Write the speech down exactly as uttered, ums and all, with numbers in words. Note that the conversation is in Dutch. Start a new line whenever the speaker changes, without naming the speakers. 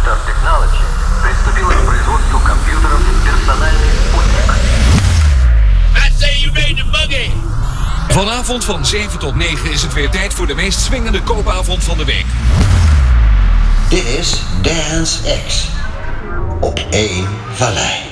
Star Technology приступила к производству компьютеров «Персональный спутник».
I say you ready to boogie!
Vanavond van zeven tot negen is het weer tijd voor de meest swingende koopavond van de week.
Dit is Dance X op één Vallei.